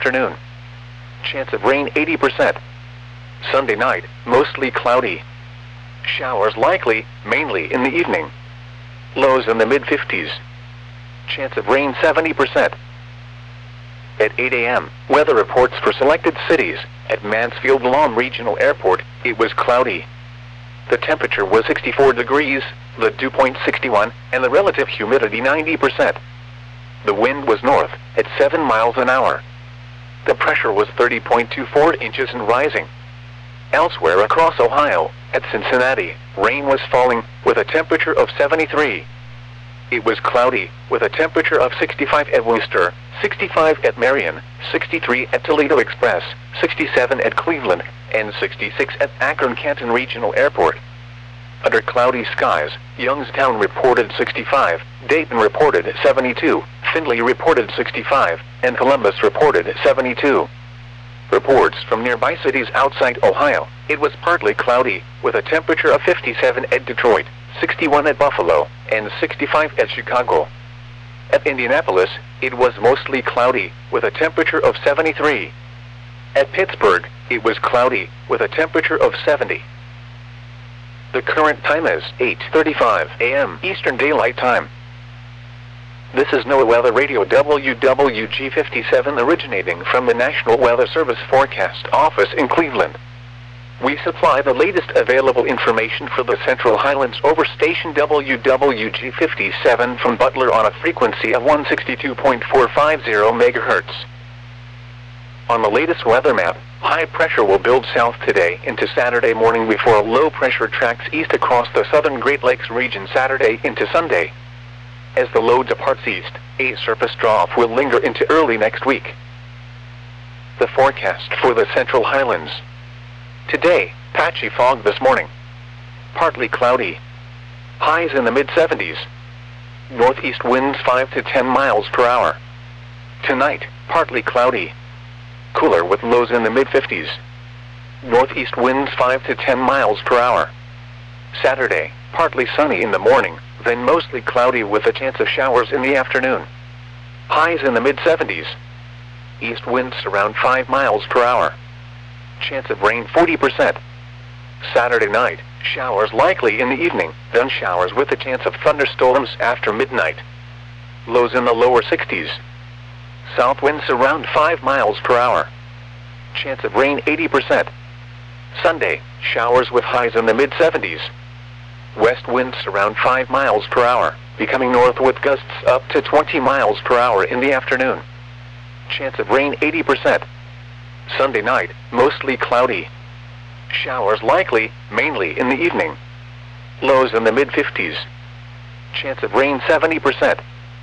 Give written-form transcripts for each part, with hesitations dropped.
afternoon. Chance of rain 80%. Sunday night, mostly cloudy. Showers likely, mainly in the evening. Lows in the mid-50s. Chance of rain 70%. At 8 a.m., weather reports for selected cities. At Mansfield Lawn Regional Airport, it was cloudy. The temperature was 64 degrees, the dew point 61, and the relative humidity 90%. The wind was north, at 7 miles an hour. The pressure was 30.24 inches and rising. Elsewhere across Ohio, at Cincinnati, rain was falling, with a temperature of 73. It was cloudy, with a temperature of 65 at Worcester, 65 at Marion, 63 at Toledo Express, 67 at Cleveland, and 66 at Akron-Canton Regional Airport. Under cloudy skies, Youngstown reported 65, Dayton reported 72, Findlay reported 65, and Columbus reported 72. Reports from nearby cities outside Ohio, it was partly cloudy, with a temperature of 57 at Detroit, 61 at Buffalo, and 65 at Chicago. At Indianapolis, it was mostly cloudy, with a temperature of 73. At Pittsburgh, it was cloudy, with a temperature of 70. The current time is 8:35 a.m. Eastern Daylight Time. This is NOAA Weather Radio WWG57 originating from the National Weather Service Forecast Office in Cleveland. We supply the latest available information for the Central Highlands over station WWG57 from Butler on a frequency of 162.450 MHz. On the latest weather map, high pressure will build south today into Saturday morning before low pressure tracks east across the southern Great Lakes region Saturday into Sunday. As the low departs east, a surface trough will linger into early next week. The forecast for the Central Highlands. Today, patchy fog this morning. Partly cloudy. Highs in the mid-70s. Northeast winds 5 to 10 miles per hour. Tonight, partly cloudy. Cooler with lows in the mid-50s. Northeast winds 5 to 10 miles per hour. Saturday, partly sunny in the morning, then mostly cloudy with a chance of showers in the afternoon. Highs in the mid-70s. East winds around 5 miles per hour. Chance of rain 40%. Saturday night, showers likely in the evening, then showers with a chance of thunderstorms after midnight. Lows in the lower 60s. South winds around 5 miles per hour. Chance of rain 80%. Sunday, showers with highs in the mid-70s. West winds around 5 miles per hour, becoming north with gusts up to 20 miles per hour in the afternoon. Chance of rain 80%. Sunday night, mostly cloudy. Showers likely, mainly in the evening. Lows in the mid-50s. Chance of rain 70%.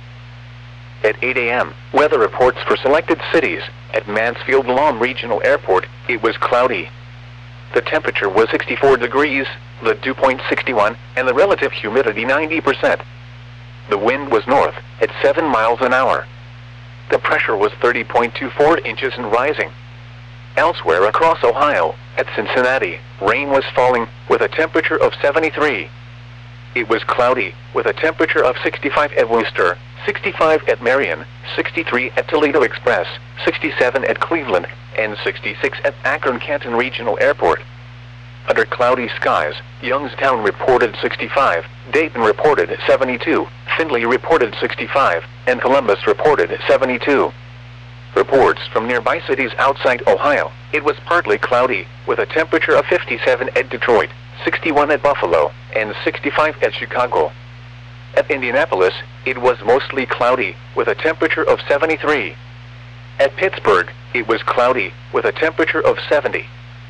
At 8 a.m., weather reports for selected cities. At Mansfield Lawn Regional Airport, it was cloudy. The temperature was 64 degrees, the dew point 61, and the relative humidity 90%. The wind was north, at 7 miles an hour. The pressure was 30.24 inches and rising. Elsewhere across Ohio, at Cincinnati, rain was falling, with a temperature of 73. It was cloudy, with a temperature of 65 at Worcester, 65 at Marion, 63 at Toledo Express, 67 at Cleveland, and 66 at Akron-Canton Regional Airport. Under cloudy skies, Youngstown reported 65, Dayton reported 72, Findlay reported 65, and Columbus reported 72. Reports from nearby cities outside Ohio, it was partly cloudy, with a temperature of 57 at Detroit, 61 at Buffalo, and 65 at Chicago. At Indianapolis, it was mostly cloudy, with a temperature of 73. At Pittsburgh, it was cloudy, with a temperature of 70.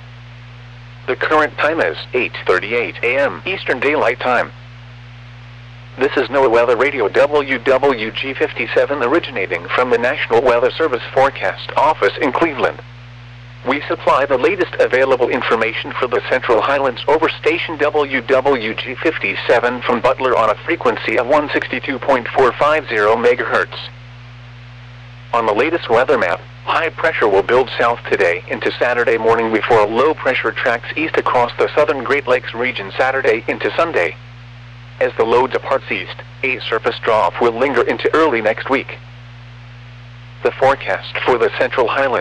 The current time is 8:38 a.m. Eastern Daylight Time. This is NOAA Weather Radio WWG57 originating from the National Weather Service Forecast Office in Cleveland. We supply the latest available information for the Central Highlands over station WWG57 from Butler on a frequency of 162.450 MHz. On the latest weather map, high pressure will build south today into Saturday morning before low pressure tracks east across the southern Great Lakes region Saturday into Sunday. As the low departs east, a surface trough will linger into early next week. The forecast for the Central Highlands.